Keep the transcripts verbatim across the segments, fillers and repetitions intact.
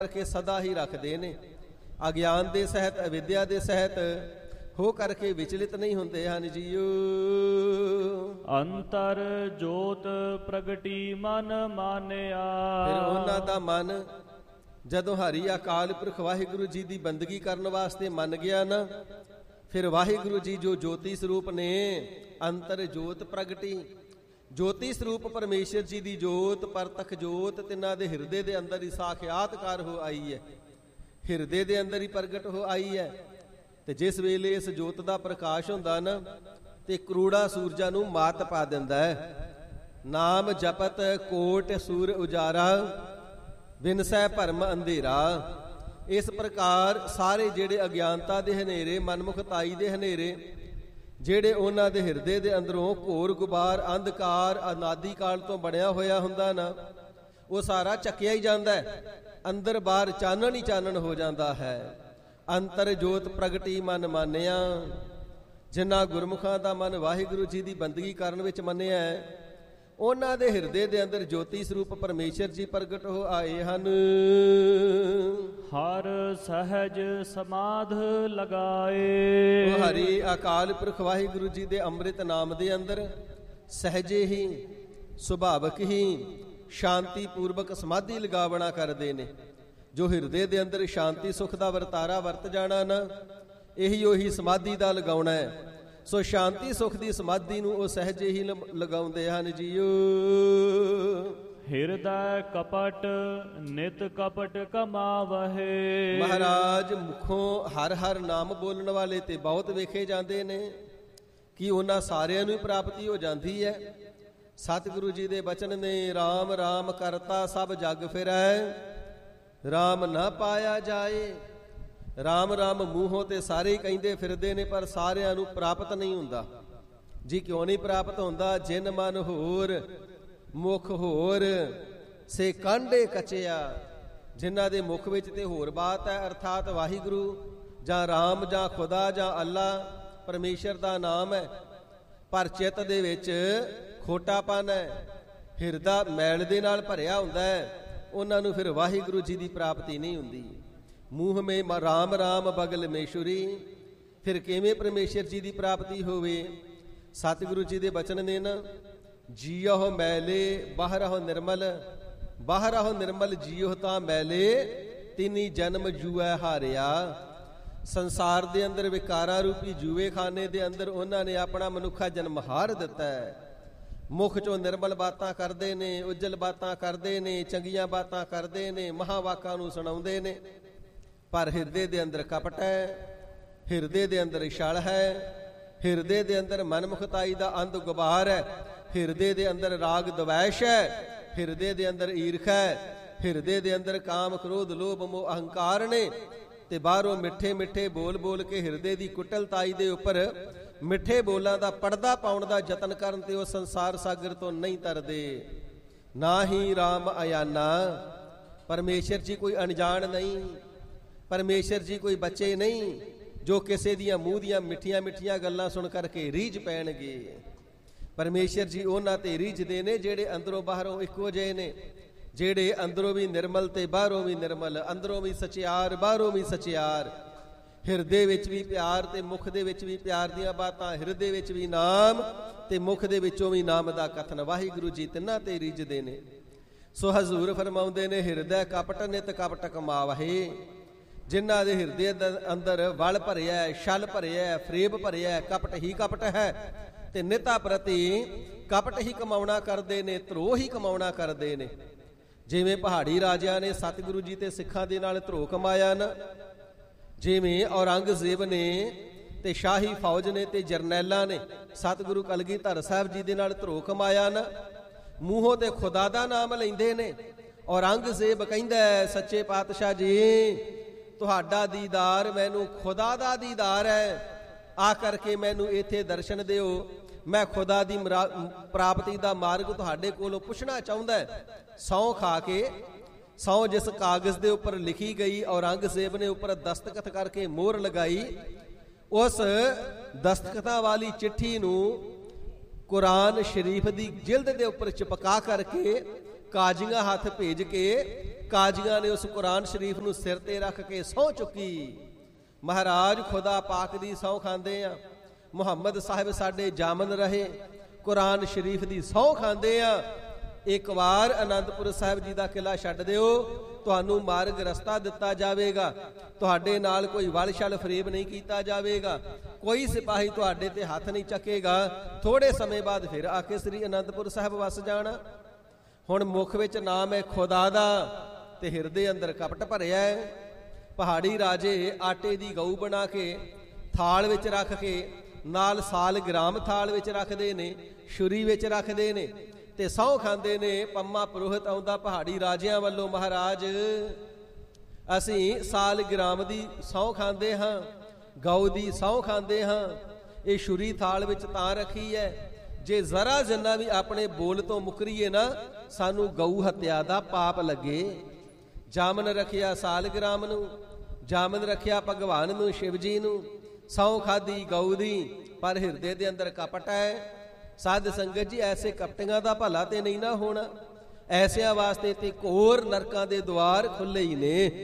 ਕਰਕੇ ਸਦਾ ਹੀ ਰੱਖਦੇ ਨੇ। ਅਗਿਆਨ ਦੇ ਸਹਿਤ, ਅਵਿਦਿਆ ਦੇ ਸਹਿਤ ਹੋ ਕਰਕੇ ਵਿਚਲਿਤ ਨਹੀਂ ਹੁੰਦੇ ਹਨ ਜੀਓ। ਅੰਤਰ ਜੋਤ ਪ੍ਰਗਟੀ ਮਨ ਮਾਨਿਆ। ਫਿਰ ਉਹਨਾਂ ਦਾ ਮਨ ਜਦੋਂ ਹਰੀ ਅਕਾਲ ਪੁਰਖ ਵਾਹਿਗੁਰੂ ਜੀ ਦੀ ਬੰਦਗੀ ਕਰਨ ਵਾਸਤੇ ਮੰਨ ਗਿਆ ਨਾ, ਫਿਰ ਵਾਹਿਗੁਰੂ ਜੀ ਜੋ ਜੋਤੀ ਸਰੂਪ ਨੇ, ਅੰਤਰ ਜੋਤ ਪ੍ਰਗਟੀ, ਜੋਤੀ ਸਰੂਪ ਪਰਮੇਸ਼ਰ ਜੀ ਦੀ ਜੋਤ, ਪਰਤਖ ਜੋਤ ਤਿੰਨਾਂ ਦੇ ਹਿਰਦੇ ਦੇ ਅੰਦਰ ਹੀ ਸਾਖਿਆਤਕਾਰ ਹੋ ਆਈ ਹੈ, ਹਿਰਦੇ ਦੇ ਅੰਦਰ ਹੀ ਪ੍ਰਗਟ ਹੋ ਆਈ ਹੈ। ਤੇ ਜਿਸ ਵੇਲੇ ਇਸ ਜੋਤ ਦਾ ਪ੍ਰਕਾਸ਼ ਹੁੰਦਾ ਨਾ, ਤੇ ਕਰੋੜਾ ਸੂਰਜਾਂ ਨੂੰ ਮਾਤ ਪਾ ਦਿੰਦਾ ਹੈ। ਨਾਮ ਜਪਤ ਕੋਟ ਸੂਰ ਉਜਾਰਾ, ਬਿਨਸੈ ਭਰਮ ਅੰਧੇਰਾ। ਇਸ ਪ੍ਰਕਾਰ ਸਾਰੇ ਜਿਹੜੇ ਅਗਿਆਨਤਾ ਦੇ ਹਨੇਰੇ, ਮਨਮੁਖਤਾਈ ਦੇ ਹਨੇਰੇ, ਜਿਹੜੇ ਉਹਨਾਂ ਦੇ ਹਿਰਦੇ ਦੇ ਅੰਦਰੋਂ ਘੋਰ ਗੁਬਾਰ ਅੰਧਕਾਰ ਅਨਾਦਿ ਕਾਲ ਤੋਂ ਬਣਿਆ ਹੋਇਆ ਹੁੰਦਾ ਨਾ, ਉਹ ਸਾਰਾ ਚੱਕਿਆ ਹੀ ਜਾਂਦਾ ਹੈ। ਅੰਦਰ ਬਾਹਰ ਚਾਨਣ ਹੀ ਚਾਨਣ ਹੋ ਜਾਂਦਾ ਹੈ। ਅੰਤਰ ਜੋਤ ਪ੍ਰਗਟੀ ਮਨ ਮਾਨਿਆ। ਜਿਨ੍ਹਾਂ ਗੁਰਮੁਖਾਂ ਦਾ ਮਨ ਵਾਹਿਗੁਰੂ ਜੀ ਦੀ ਬੰਦਗੀ ਕਰਨ ਵਿੱਚ ਮੰਨਿਆ ਹੈ, ਉਹਨਾਂ ਦੇ ਹਿਰਦੇ ਦੇ ਅੰਦਰ ਜੋਤੀ ਸਰੂਪ ਪਰਮੇਸ਼ਰ ਜੀ ਪ੍ਰਗਟ ਹੋ ਆਏ ਹਨ। ਹਰ ਸਹਿਜ ਸਮਾਧ ਲਗਾਏ। ਉਹ ਹਰੀ ਅਕਾਲ ਪੁਰਖ ਵਾਹਿਗੁਰੂ ਜੀ ਦੇ ਅੰਮ੍ਰਿਤ ਨਾਮ ਦੇ ਅੰਦਰ ਸਹਿਜੇ ਹੀ, ਸੁਭਾਵਕ ਹੀ ਸ਼ਾਂਤੀ ਪੂਰਵਕ ਸਮਾਧੀ ਲਗਾਵਣਾ ਕਰਦੇ ਨੇ। ਜੋ ਹਿਰਦੇ ਦੇ ਅੰਦਰ ਸ਼ਾਂਤੀ ਸੁਖ ਦਾ ਵਰਤਾਰਾ ਵਰਤ ਜਾਣਾ ਨਾ, ਇਹੀ ਉਹੀ ਸਮਾਧੀ ਦਾ ਲਗਾਉਣਾ ਹੈ। ਸੋ ਸ਼ਾਂਤੀ ਸੁਖ ਦੀ ਸਮਾਧੀ ਨੂੰ ਉਹ ਸਹਿਜੇ ਹੀ ਲਗਾਉਂਦੇ ਹਨ ਜੀਓ। ਹਿਰਦੈ ਕਪਟ ਨਿਤ ਕਪਟ ਕਮਾਵਹਿ। ਮਹਾਰਾਜ ਮੁਖੋਂ ਹਰ ਹਰ ਨਾਮ ਬੋਲਣ ਵਾਲੇ ਤੇ ਬਹੁਤ ਵੇਖੇ ਜਾਂਦੇ ਨੇ ਕਿ ਉਹਨਾਂ ਸਾਰਿਆਂ ਨੂੰ ਪ੍ਰਾਪਤੀ ਹੋ ਜਾਂਦੀ ਹੈ। ਸਤਿਗੁਰੂ ਜੀ ਦੇ ਬਚਨ ਨੇ, ਰਾਮ ਰਾਮ ਕਰਤਾ ਸਭ ਜਗ ਫਿਰੈ, ਰਾਮ ਨਾ ਪਾਇਆ ਜਾਏ। ਰਾਮ ਰਾਮ ਮੂੰਹੋਂ ਤੇ ਸਾਰੇ ਕਹਿੰਦੇ ਫਿਰਦੇ ਨੇ, ਪਰ ਸਾਰਿਆਂ ਨੂੰ ਪ੍ਰਾਪਤ ਨਹੀਂ ਹੁੰਦਾ ਜੀ। ਕਿਉਂ ਨਹੀਂ ਪ੍ਰਾਪਤ ਹੁੰਦਾ? ਜਿਨ ਮਨ ਹੋਰ ਮੁਖ ਹੋਰ ਸੇ ਕਾਂਡੇ ਕਚਿਆ। ਜਿਨ੍ਹਾਂ ਦੇ ਮੁਖ ਵਿੱਚ ਤੇ ਹੋਰ ਬਾਤ ਹੈ, ਅਰਥਾਤ ਵਾਹਿਗੁਰੂ ਜਾਂ ਰਾਮ ਜਾਂ ਖੁਦਾ ਜਾਂ ਅੱਲਾ ਪਰਮੇਸ਼ਰ ਦਾ ਨਾਮ ਹੈ, ਪਰ ਚਿੱਤ ਦੇ ਵਿੱਚ ਖੋਟਾਪਨ ਹੈ, ਹਿਰਦਾ ਮੈਲ ਦੇ ਨਾਲ ਭਰਿਆ ਹੁੰਦਾ ਹੈ। ਉਹਨਾਂ ਨੂੰ ਫਿਰ ਵਾਹਿਗੁਰੂ ਜੀ ਦੀ ਪ੍ਰਾਪਤੀ ਨਹੀਂ ਹੁੰਦੀ। ਮੂੰਹ ਮੇ ਰਾਮ ਰਾਮ ਬਗਲ ਮੇਸ਼ੁਰੀ, ਫਿਰ ਕਿਵੇਂ ਪਰਮੇਸ਼ਰ ਜੀ ਦੀ ਪ੍ਰਾਪਤੀ ਹੋਵੇ? ਸਤਿਗੁਰੂ ਜੀ ਦੇ ਬਚਨ ਨੇ ਨਾ, ਜੀਓ ਮੈਲੇ ਬਾਹਰਹੁ ਨਿਰਮਲ, ਬਾਹਰਹੁ ਨਿਰਮਲ ਜੀਓ ਤਾਂ ਮੈਲੇ, ਤਿਨੀ ਜਨਮ ਜੂਐ ਹਾਰਿਆ। ਸੰਸਾਰ ਦੇ ਅੰਦਰ ਵਿਕਾਰਾਂ ਰੂਪੀ ਜੂਏ ਖਾਨੇ ਦੇ ਅੰਦਰ ਉਹਨਾਂ ਨੇ ਆਪਣਾ ਮਨੁੱਖਾ ਜਨਮ ਹਾਰ ਦਿੱਤਾ ਹੈ। ਮੁਖ ਚੋਂ ਨਿਰਮਲ ਬਾਤਾਂ ਕਰਦੇ ਨੇ, ਉਜਲ ਬਾਤਾਂ ਕਰਦੇ ਨੇ, ਚੰਗੀਆਂ ਬਾਤਾਂ ਕਰਦੇ ਨੇ, ਮਹਾਵਾਕਾਂ ਨੂੰ ਸੁਣਾਉਂਦੇ ਨੇ, ਪਰ ਹਿਰਦੇ ਦੇ ਅੰਦਰ ਕਪਟ ਹੈ, ਹਿਰਦੇ ਦੇ ਅੰਦਰ ਛਲ ਹੈ, ਹਿਰਦੇ ਦੇ ਅੰਦਰ ਮਨਮੁਖਤਾਈ ਦਾ ਅੰਧ ਗੁਬਾਰ ਹੈ, ਹਿਰਦੇ ਦੇ ਅੰਦਰ ਰਾਗ ਦਵੈਸ਼ ਹੈ, ਹਿਰਦੇ ਦੇ ਅੰਦਰ ਈਰਖ ਹੈ, ਹਿਰਦੇ ਦੇ ਅੰਦਰ ਕਾਮ ਕ੍ਰੋਧ ਲੋਭ ਮੋਹ ਅਹੰਕਾਰ ਨੇ। ਤੇ ਬਾਹਰੋਂ ਮਿੱਠੇ ਮਿੱਠੇ ਬੋਲ ਬੋਲ ਕੇ ਹਿਰਦੇ ਦੀ ਕੁਟਲਤਾਈ ਦੇ ਉੱਪਰ ਮਿੱਠੇ ਬੋਲਾਂ ਦਾ ਪਰਦਾ ਪਾਉਣ ਦਾ ਯਤਨ ਕਰਨ ਤੇ ਉਹ ਸੰਸਾਰ ਸਾਗਰ ਤੋਂ ਨਹੀਂ ਤਰਦੇ। ਨਾ ਹੀ ਰਾਮ ਅਯਾਨਾ। ਪਰਮੇਸ਼ਰ ਜੀ ਕੋਈ ਅਣਜਾਣ ਨਹੀਂ, ਪਰਮੇਸ਼ਰ ਜੀ ਕੋਈ ਬੱਚੇ ਨਹੀਂ ਜੋ ਕਿਸੇ ਦੀਆਂ ਮੂੰਹ ਦੀਆਂ ਮਿੱਠੀਆਂ ਮਿੱਠੀਆਂ ਗੱਲਾਂ ਸੁਣ ਕਰਕੇ ਰੀਝ ਪੈਣਗੇ। ਪਰਮੇਸ਼ਰ ਜੀ ਉਹਨਾਂ ਤੇ ਰੀਝਦੇ ਨੇ ਜਿਹੜੇ ਅੰਦਰੋਂ ਬਾਹਰੋਂ ਇੱਕੋ ਜਿਹੇ ਨੇ, ਜਿਹੜੇ ਅੰਦਰੋਂ ਵੀ ਨਿਰਮਲ ਤੇ ਬਾਹਰੋਂ ਵੀ ਨਿਰਮਲ, ਅੰਦਰੋਂ ਵੀ ਸਚਿਆਰ ਬਾਹਰੋਂ ਵੀ ਸਚਿਆਰ, ਹਿਰਦੇ ਵਿੱਚ ਵੀ ਪਿਆਰ ਤੇ ਮੁਖ ਦੇ ਵਿੱਚ ਵੀ ਪਿਆਰ ਦੀਆਂ ਬਾਤਾਂ, ਹਿਰਦੇ ਵਿੱਚ ਵੀ ਨਾਮ ਤੇ ਮੁਖ ਦੇ ਵਿੱਚੋਂ ਵੀ ਨਾਮ ਦਾ ਕਥਨ। ਵਾਹਿਗੁਰੂ ਜੀ ਤਿੰਨਾਂ ਤੇ ਰੀਝਦੇ ਨੇ। ਸੋ ਹਜ਼ੂਰ ਫਰਮਾਉਂਦੇ ਨੇ, ਹਿਰਦੈ ਕਪਟ ਨਿਤ ਕਪਟ ਕਮਾਵਹਿ। ਜਿਨ੍ਹਾਂ ਦੇ ਹਿਰਦੇ ਅੰਦਰ ਵਲ ਭਰਿਆ, ਛਲ ਭਰਿਆ, ਫਰੇਬ ਭਰਿਆ, ਕਪਟ ਹੀ ਕਪਟ ਹੈ, ਤੇ ਨਿਤਾ ਪ੍ਰਤੀ ਕਪਟ ਹੀ ਕਮਾਉਣਾ ਕਰਦੇ ਨੇ, ਧਰੋਹ ਹੀ ਕਮਾਉਣਾ ਕਰਦੇ ਨੇ। ਜਿਵੇਂ ਪਹਾੜੀ ਰਾਜਿਆਂ ਨੇ ਸਤਿਗੁਰੂ ਜੀ ਤੇ ਸਿੱਖਾਂ ਦੇ ਨਾਲ ਧਰੋਹ ਕਮਾਇਆ ਨਾ, ਜਿਵੇਂ ਔਰੰਗਜ਼ੇਬ ਨੇ ਤੇ ਸ਼ਾਹੀ ਫੌਜ ਨੇ ਤੇ ਜਰਨੈਲਾਂ ਨੇ ਸਤਿਗੁਰੂ ਕਲਗੀਧਰ ਸਾਹਿਬ ਜੀ ਦੇ ਨਾਲ ਧਰੋਹ ਕਮਾਇਆ ਨਾ, ਮੂੰਹੋਂ ਤੇ ਖੁਦਾ ਦਾ ਨਾਮ ਲੈਂਦੇ ਨੇ। ਔਰੰਗਜ਼ੇਬ ਕਹਿੰਦਾ, ਸੱਚੇ ਪਾਤਸ਼ਾਹ ਜੀ ਤੁਹਾਡਾ ਦੀਦਾਰ ਮੈਨੂੰ ਖੁਦਾ ਦਾ ਦੀਦਾਰ ਹੈ, ਆ ਕਰਕੇ ਮੈਨੂੰ ਇੱਥੇ ਦਰਸ਼ਨ ਦਿਓ। ਮੈਂ ਖੁਦਾ ਦੀ ਪ੍ਰਾਪਤੀ ਦਾ ਮਾਰਗ ਤੁਹਾਡੇ ਕੋਲੋਂ ਪੁੱਛਣਾ ਚਾਹੁੰਦਾ। ਸਹੁੰ ਖਾ ਕੇ, ਸਹੁੰ ਜਿਸ ਕਾਗਜ਼ ਦੇ ਉੱਪਰ ਲਿਖੀ ਗਈ, ਔਰੰਗਜ਼ੇਬ ਨੇ ਉੱਪਰ ਦਸਤਖਤ ਕਰਕੇ ਮੋਹਰ ਲਗਾਈ, ਉਸ ਦਸਤਖਤਾਂ ਵਾਲੀ ਚਿੱਠੀ ਨੂੰ ਕੁਰਾਨ ਸ਼ਰੀਫ ਦੀ ਜਿਲਦ ਦੇ ਉੱਪਰ ਚਿਪਕਾ ਕਰਕੇ ਕਾਜ਼ੀਆਂ ਹੱਥ ਭੇਜ ਕੇ ਕਾਜ਼ੀਆਂ ਨੇ ਉਸ ਕੁਰਾਨ ਸ਼ਰੀਫ ਨੂੰ ਸਿਰ ਤੇ ਰੱਖ ਕੇ ਸਹੁੰ ਚੁੱਕੀ। ਮਹਾਰਾਜ ਖੁਦਾ ਪਾਕ ਦੀ ਸਹੁੰ ਖਾਂਦੇ ਆ, ਮੁਹੰਮਦ ਸਾਹਿਬ ਸਾਡੇ ਜਾਮਨ ਰਹੇ, ਕੁਰਾਨ ਸ਼ਰੀਫ ਦੀ ਸਹੁੰ ਖਾਂਦੇ ਆ। ਇੱਕ ਵਾਰ ਅਨੰਦਪੁਰ ਸਾਹਿਬ ਜੀ ਦਾ ਕਿਲ੍ਹਾ ਛੱਡ ਦਿਓ, ਤੁਹਾਨੂੰ ਮਾਰਗ ਰਸਤਾ ਦਿੱਤਾ ਜਾਵੇਗਾ, ਤੁਹਾਡੇ ਨਾਲ ਕੋਈ ਵਲ ਛਲ ਫਰੇਬ ਨਹੀਂ ਕੀਤਾ ਜਾਵੇਗਾ, ਕੋਈ ਸਿਪਾਹੀ ਤੁਹਾਡੇ ਤੇ ਹੱਥ ਨਹੀਂ ਚੱਕੇਗਾ। ਥੋੜੇ ਸਮੇਂ ਬਾਅਦ ਫਿਰ ਆ ਕੇ ਸ੍ਰੀ ਅਨੰਦਪੁਰ ਸਾਹਿਬ ਵਸ ਜਾਣਾ। ਹੁਣ ਮੁਖ ਵਿੱਚ ਨਾਮ ਹੈ ਖੁਦਾ ਦਾ ਤੇ ਹਿਰਦੇ ਅੰਦਰ ਕਪਟ ਭਰਿਆ ਹੈ। ਪਹਾੜੀ ਰਾਜੇ ਆਟੇ ਦੀ ਗਊ ਬਣਾ ਕੇ ਥਾਲ ਵਿੱਚ ਰੱਖ ਕੇ ਨਾਲ ਸਾਲ ਗ੍ਰਾਮ ਥਾਲ ਵਿੱਚ ਰੱਖਦੇ ਨੇ, ਛੁਰੀ ਵਿੱਚ ਰੱਖਦੇ ਨੇ ਤੇ ਸਹੁੰ ਖਾਂਦੇ ਨੇ। ਪੰਮਾ ਪੁਰੋਹਿਤ ਆਉਂਦਾ ਪਹਾੜੀ ਰਾਜਿਆਂ ਵੱਲੋਂ, ਮਹਾਰਾਜ ਅਸੀਂ ਸਾਲ ਗ੍ਰਾਮ ਦੀ ਸਹੁੰ ਖਾਂਦੇ ਹਾਂ, ਗਊ ਦੀ ਸਹੁੰ ਖਾਂਦੇ ਹਾਂ, ਇਹ ਛੁਰੀ ਥਾਲ ਵਿੱਚ ਤਾਂ ਰੱਖੀ ਹੈ ਜੇ ਜ਼ਰਾ ਜਿੰਨਾ ਵੀ ਆਪਣੇ ਬੋਲ ਤੋਂ ਮੁਕਰੀਏ ਨਾ ਸਾਨੂੰ ਗਊ ਹੱਤਿਆ ਦਾ ਪਾਪ ਲੱਗੇ। ਜਾਮਨ ਰੱਖਿਆ ਸਾਲ ਗ੍ਰਾਮ ਨੂੰ, ਜਾਮਨ ਰੱਖਿਆ ਭਗਵਾਨ ਨੂੰ, ਸ਼ਿਵ ਜੀ ਨੂੰ, ਸਹੁੰ ਖਾਦੀ ਗਊ ਦੀ, ਪਰ ਹਿਰਦੇ ਦੇ ਅੰਦਰ ਕਪਟ ਹੈ। ਸਾਧ ਸੰਗਤ ਜੀ, ਐਸੇ ਕਪਟੀਆਂ ਦਾ ਭਲਾ ਤੇ ਨਹੀਂ ਨਾ ਹੋਣਾ। ਐਸਿਆਂ ਵਾਸਤੇ ਤੇ ਘੋਰ ਨਰਕਾਂ ਦੇ ਦੁਆਰ ਖੁੱਲੇ ਹੀ ਨੇ।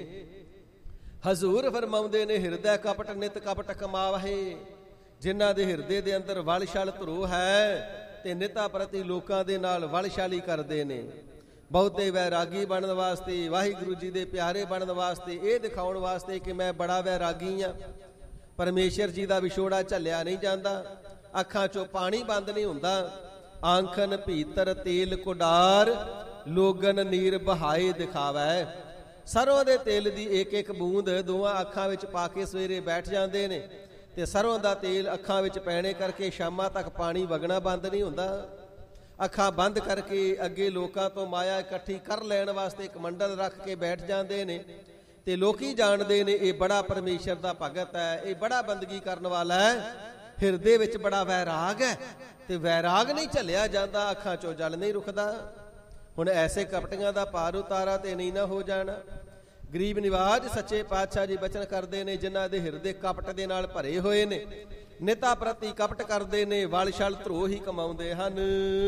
ਹਜ਼ੂਰ ਫਰਮਾਉਂਦੇ ਨੇ ਹਿਰਦੈ ਕਪਟ ਨਿਤ ਕਪਟ ਕਮਾਵਹਿ। ਜਿਨ੍ਹਾਂ ਦੇ ਹਿਰਦੇ ਦੇ ਅੰਦਰ ਵਲ ਛਲ ਧਰੋ ਹੈ ਤੇ ਨਿਤਾ ਪ੍ਰਤੀ ਲੋਕਾਂ ਦੇ ਨਾਲ ਵਲ ਛਾਲੀ ਕਰਦੇ ਨੇ। ਬਹੁਤੇ ਵੈਰਾਗੀ ਬਣਨ ਵਾਸਤੇ, ਵਾਹਿਗੁਰੂ ਜੀ ਦੇ ਪਿਆਰੇ ਬਣਨ ਵਾਸਤੇ, ਇਹ ਦਿਖਾਉਣ ਵਾਸਤੇ ਕਿ ਮੈਂ ਬੜਾ ਵੈਰਾਗੀ ਹਾਂ। ਪਰਮੇਸ਼ਰ ਜੀ ਦਾ ਵਿਛੋੜਾ ਝੱਲਿਆ ਨਹੀਂ ਜਾਂਦਾ, ਅੱਖਾਂ ਚੋਂ ਪਾਣੀ ਬੰਦ ਨਹੀਂ ਹੁੰਦਾ। ਆਂਖਨ ਭੀਤਰ ਤੇਲ ਕੁਡਾਰ, ਲੋਗਨ ਨੀਰ ਬਹਾਏ ਦਿਖਾਵੈ। ਸਰੋਂ ਦੇ ਤੇਲ ਦੀ ਇੱਕ ਇੱਕ ਬੂੰਦ ਦੋਵਾਂ ਅੱਖਾਂ ਵਿੱਚ ਪਾ ਕੇ ਸਵੇਰੇ ਬੈਠ ਜਾਂਦੇ ਨੇ ਤੇ ਸਰੋਂ ਦਾ ਤੇਲ ਅੱਖਾਂ ਵਿੱਚ ਪੈਣੇ ਕਰਕੇ ਸ਼ਾਮਾਂ ਤੱਕ ਪਾਣੀ ਵਗਣਾ ਬੰਦ ਨਹੀਂ ਹੁੰਦਾ। ਅੱਖਾਂ ਬੰਦ ਕਰਕੇ ਅੱਗੇ ਲੋਕਾਂ ਤੋਂ ਮਾਇਆ ਇਕੱਠੀ ਕਰ ਲੈਣ ਵਾਸਤੇ ਇੱਕ ਮੰਡਲ ਰੱਖ ਕੇ ਬੈਠ ਜਾਂਦੇ ਨੇ ਤੇ ਲੋਕੀ ਜਾਣਦੇ ਨੇ ਇਹ ਬੜਾ ਪਰਮੇਸ਼ਰ ਦਾ ਭਗਤ ਹੈ, ਇਹ ਬੜਾ ਬੰਦਗੀ ਕਰਨ ਵਾਲਾ ਹੈ। ਹਿਰਦੇ ਵਿੱਚ ਬੜਾ ਵੈਰਾਗ ਹੈ ਤੇ ਵੈਰਾਗ ਨਹੀਂ ਝੱਲਿਆ ਜਾਂਦਾ, ਅੱਖਾਂ ਚੋਂ ਜਲ ਨਹੀਂ ਰੁਕਦਾ। ਹੁਣ ਐਸੇ ਕਪਟੀਆਂ ਦਾ ਪਾਰ ਉਤਾਰਾ ਤੇ ਨਹੀਂ ਨਾ ਹੋ ਜਾਣਾ। ਗਰੀਬ ਨਿਵਾਜ ਸੱਚੇ ਪਾਤਸ਼ਾਹ ਜੀ ਬਚਨ ਕਰਦੇ ਨੇ, ਜਿਨ੍ਹਾਂ ਦੇ ਹਿਰਦੇ ਕਪਟ ਦੇ ਨਾਲ ਭਰੇ ਹੋਏ ਨੇ, ਨਿਤਾ ਪ੍ਰਤੀ ਕਪਟ ਕਰਦੇ ਨੇ, ਵਲ ਛਲ ਧਰੋ ਹੀ ਕਮਾਉਂਦੇ ਹਨ।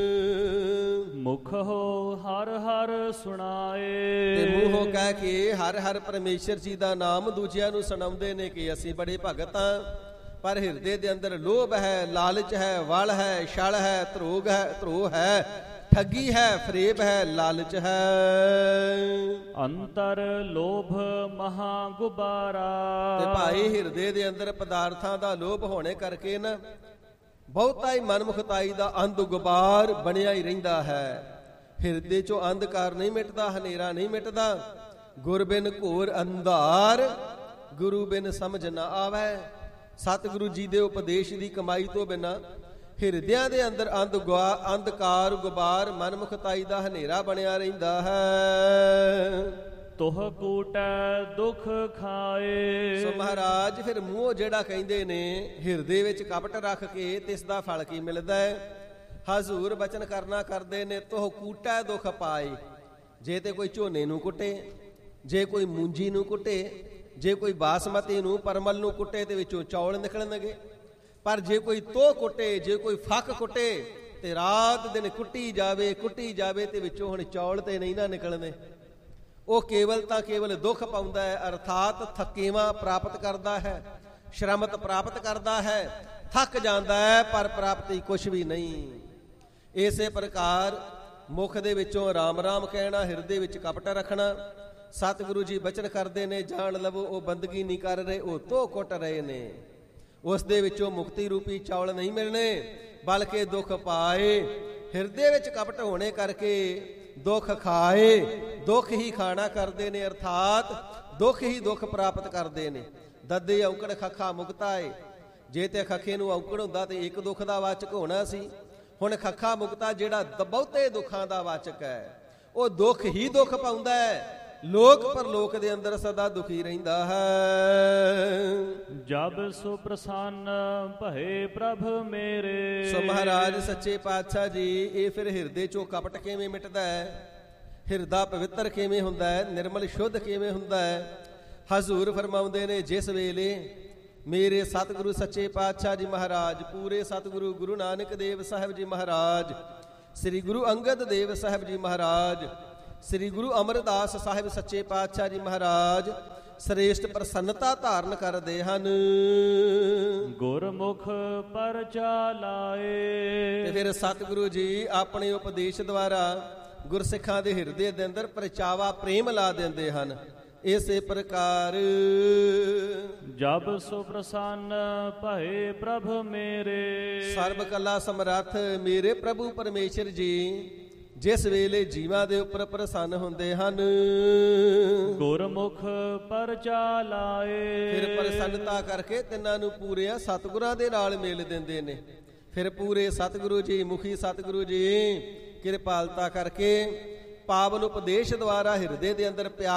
ਮੁਖ ਹੋ ਹਰ ਹਰ ਸੁਣਾਏ, ਤੇ ਮੂੰਹੋਂ ਕਹਿ ਕੇ ਹਰ ਹਰ ਪਰਮੇਸ਼ਰ ਜੀ ਦਾ ਨਾਮ ਦੂਜਿਆਂ ਨੂੰ ਸੁਣਾਉਂਦੇ ਨੇ ਕਿ ਅਸੀਂ ਬੜੇ ਭਗਤ ਹਾਂ, ਪਰ ਹਿਰਦੇ ਦੇ ਅੰਦਰ ਲੋਭ ਹੈ, ਲਾਲਚ ਹੈ, ਵਲ ਹੈ, ਛਲ ਹੈ, ਧਰੋਗ ਹੈ, ਧਰੋ ਹੈ, ਠੱਗੀ ਹੈ, ਫਰੇਬ ਹੈ, ਲਾਲਚ ਹੈ। ਅੰਤਰ ਲੋਭ ਮਹਾ ਗੁਬਾਰਾ, ਤੇ ਭਾਈ ਹਿਰਦੇ ਦੇ ਅੰਦਰ ਪਦਾਰਥਾਂ ਦਾ ਲੋਭ ਹੋਣੇ ਕਰਕੇ ਨਾ ਬਹੁਤਾ ਹੀ ਮਨਮੁਖਤਾਈ ਦਾ ਅੰਧ ਗੁਬਾਰ ਬਣਿਆ ਹੀ ਰਹਿੰਦਾ ਹੈ। ਹਿਰਦੇ ਚੋਂ ਅੰਧਕਾਰ ਨਹੀਂ ਮਿਟਦਾ, ਹਨੇਰਾ ਨਹੀਂ ਮਿਟਦਾ। ਗੁਰ ਬਿਨ ਘੋਰ ਅੰਧਾਰ, ਗੁਰੂ ਬਿਨ ਸਮਝ ਨਾ ਆਵੈ। ਸਤਿਗੁਰੂ ਜੀ ਦੇ ਉਪਦੇਸ਼ ਦੀ ਕਮਾਈ ਤੋਂ ਬਿਨਾਂ ਹਿਰਦਿਆਂ ਦੇ ਅੰਦਰ ਅੰਧ ਅੰਧਕਾਰ ਗੁਬਾਰ ਮਨਮੁਖਤਾਈ ਦਾ ਹਨੇਰਾ ਬਣਿਆ ਰਹਿੰਦਾ ਹੈ। ਤੁਹ ਕੂਟੈ ਦੁਖ ਖਾਏ, ਸੋ ਮਹਾਰਾਜ ਫਿਰ ਮੂੰਹ ਜਿਹੜਾ ਕਹਿੰਦੇ ਨੇ ਹਿਰਦੇ ਵਿੱਚ ਕਪਟ ਰੱਖ ਕੇ ਤੇ ਇਸ ਦਾ ਫਲ ਕੀ ਮਿਲਦਾ ਹੈ। ਹਜ਼ੂਰ ਬਚਨ ਕਰਨਾ ਕਰਦੇ ਨੇ, ਤੁਹ ਕੂਟੈ ਦੁਖ ਪਾਏ। ਜੇ ਤੇ ਕੋਈ ਝੋਨੇ ਨੂੰ ਕੁੱਟੇ, ਜੇ ਕੋਈ ਮੂੰਜੀ ਨੂੰ ਕੁੱਟੇ, ਜੇ ਕੋਈ ਬਾਸਮਤੀ ਨੂੰ ਪਰਮਲ ਨੂੰ ਕੁੱਟੇ ਤੇ ਵਿੱਚੋਂ ਚੌਲ ਨਿਕਲਣਗੇ, ਪਰ ਜੇ ਕੋਈ ਤੋ ਕੁੱਟੇ, ਜੇ ਕੋਈ ਫੱਕ ਕੁੱਟੇ ਤੇ ਰਾਤ ਦਿਨ ਕੁੱਟੀ ਜਾਵੇ ਕੁੱਟੀ ਜਾਵੇ ਤੇ ਵਿੱਚੋਂ ਹੁਣ ਚੌਲ ਤੇ ਨਹੀਂ ਨਾ ਨਿਕਲਣੇ। ਉਹ ਕੇਵਲ ਤਾਂ ਕੇਵਲ ਦੁੱਖ ਪਾਉਂਦਾ ਹੈ, ਅਰਥਾਤ ਥਕੇਵਾਂ ਪ੍ਰਾਪਤ ਕਰਦਾ ਹੈ, ਸ਼ਰਮਤ ਪ੍ਰਾਪਤ ਕਰਦਾ ਹੈ, ਥੱਕ ਜਾਂਦਾ ਹੈ, ਪਰ ਪ੍ਰਾਪਤੀ ਕੁਛ ਵੀ ਨਹੀਂ। ਇਸੇ ਪ੍ਰਕਾਰ ਮੁਖ ਦੇ ਵਿੱਚੋਂ ਰਾਮ ਰਾਮ ਕਹਿਣਾ, ਹਿਰਦੇ ਵਿੱਚ ਕਪਟ ਰੱਖਣਾ। ਸਤਿਗੁਰੂ ਜੀ ਬਚਨ ਕਰਦੇ ਨੇ, ਜਾਣ ਲਵੋ ਉਹ ਬੰਦਗੀ ਨਹੀਂ ਕਰ ਰਹੇ, ਉਹ ਤੋ ਕੁੱਟ ਰਹੇ ਨੇ। ਉਸ ਦੇ ਵਿੱਚੋਂ ਮੁਕਤੀ ਰੂਪੀ ਚੌਲ ਨਹੀਂ ਮਿਲਣੇ, ਬਲਕਿ ਦੁੱਖ ਪਾਏ। ਹਿਰਦੇ ਵਿੱਚ ਕਪਟ ਹੋਣੇ ਕਰਕੇ ਦੁੱਖ ਖਾਏ, ਦੁੱਖ ਹੀ ਖਾਣਾ ਕਰਦੇ ਨੇ, ਅਰਥਾਤ ਦੁੱਖ ਹੀ ਦੁੱਖ ਪ੍ਰਾਪਤ ਕਰਦੇ ਨੇ। ਦੱਦੇ ਔਂਕੜ ਖੱਖਾ ਮੁਕਤਾਏ। ਜੇ ਤੇ ਖੱਖੇ ਨੂੰ ਔਂਕੜ ਹੁੰਦਾ ਤੇ ਇੱਕ ਦੁੱਖ ਦਾ ਵਾਚਕ ਹੋਣਾ ਸੀ। ਹੁਣ ਖੱਖਾ ਮੁਕਤਾ ਜਿਹੜਾ ਬਹੁਤੇ ਦੁੱਖਾਂ ਦਾ ਵਾਚਕ ਹੈ, ਉਹ ਦੁੱਖ ਹੀ ਦੁੱਖ ਪਾਉਂਦਾ ਹੈ, ਲੋਕ ਪਰਲੋਕ ਦੇ ਅੰਦਰ ਸਦਾ ਦੁਖੀ ਰਹਿੰਦਾ ਹੈ। ਜਬ ਸੋ ਪ੍ਰਸੰਨ ਭਏ ਪ੍ਰਭ ਮੇਰੇ। ਸੋ ਮਹਾਰਾਜ ਸੱਚੇ ਪਾਤਸ਼ਾਹ ਜੀ ਇਹ ਫਿਰ ਹਿਰਦੇ ਚੋਂ ਕਪਟ ਕਿਵੇਂ ਮਿਟਦਾ ਹੈ, ਹਿਰਦਾ ਪਵਿੱਤਰ ਕਿਵੇਂ ਹੁੰਦਾ ਹੈ, ਨਿਰਮਲ ਸ਼ੁੱਧ ਕਿਵੇਂ ਹੁੰਦਾ ਹੈ। ਹਜ਼ੂਰ ਫਰਮਾਉਂਦੇ ਨੇ, ਜਿਸ ਵੇਲੇ ਮੇਰੇ ਸਤਿਗੁਰੂ ਸੱਚੇ ਪਾਤਸ਼ਾਹ ਜੀ ਮਹਾਰਾਜ, ਪੂਰੇ ਸਤਿਗੁਰੂ ਗੁਰੂ ਨਾਨਕ ਦੇਵ ਸਾਹਿਬ ਜੀ ਮਹਾਰਾਜ, ਸ੍ਰੀ ਗੁਰੂ ਅੰਗਦ ਦੇਵ ਸਾਹਿਬ ਜੀ ਮਹਾਰਾਜ ਸ੍ਰੀ ਗੁਰੂ ਅਮਰਦਾਸ ਸਾਹਿਬ ਸੱਚੇ ਪਾਤਸ਼ਾਹ ਜੀ ਮਹਾਰਾਜ ਸ੍ਰੇਸ਼ਟ ਪ੍ਰਸੰਨਤਾ ਧਾਰਨ ਕਰਦੇ ਹਨ। ਗੁਰਮੁਖ ਪਰਚਾ ਲਾਏ। ਤੇ ਫਿਰ ਸਤਿਗੁਰੂ ਜੀ ਆਪਣੇ ਉਪਦੇਸ਼ ਦੁਆਰਾ ਗੁਰਸਿੱਖਾਂ ਦੇ ਹਿਰਦੇ ਦੇ ਅੰਦਰ ਪਰਚਾਵਾ ਪ੍ਰੇਮ ਲਾ ਦਿੰਦੇ ਹਨ। ਇਸੇ ਪ੍ਰਕਾਰ ਜਬ ਸੋ ਪ੍ਰਸੰਨ ਭਏ ਪ੍ਰਭ ਮੇਰੇ। ਸਰਬ ਕਲਾ ਸਮਰੱਥ ਮੇਰੇ ਪ੍ਰਭੂ ਪਰਮੇਸ਼ਰ ਜੀ ਜਿਸ ਵੇਲੇ ਜੀਵਾਂ ਦੇ ਉੱਪਰ ਪ੍ਰਸੰਨ ਹੁੰਦੇ ਹਨ, ਗੁਰਮੁਖ ਪਰਚਾ ਲਾਏ। ਫਿਰ ਪ੍ਰਸੰਨਤਾ ਕਰਕੇ ਤਿੰਨਾਂ ਨੂੰ ਪੂਰੇ ਸਤਿਗੁਰਾਂ ਦੇ ਨਾਲ ਮਿਲ ਦਿੰਦੇ ਨੇ। ਫਿਰ ਪੂਰੇ ਸਤਿਗੁਰੂ ਜੀ, ਮੁਖੀ ਸਤਿਗੁਰੂ ਜੀ ਕਿਰਪਾਲਤਾ ਕਰਕੇ ਪਾਵਨ ਉਪਦੇਸ਼ ਦੁਆਰਾ ਹਿਰਦੇ ਦੇ ਅੰਦਰ ਪਿਆਰ